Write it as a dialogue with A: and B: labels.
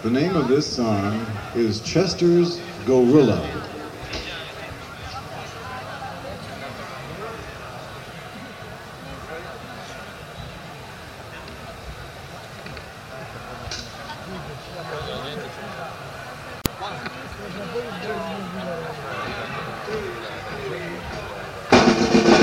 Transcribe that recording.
A: The name of this song is Chester's Gorilla.